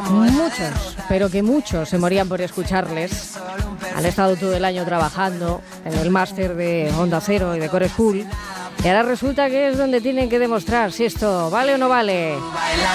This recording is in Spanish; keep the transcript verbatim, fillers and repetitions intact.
Muchos, pero que muchos se morían por escucharles. Han estado todo el año trabajando en el máster de Onda Cero y de Core School. Y ahora resulta que es donde tienen que demostrar si esto vale o no vale.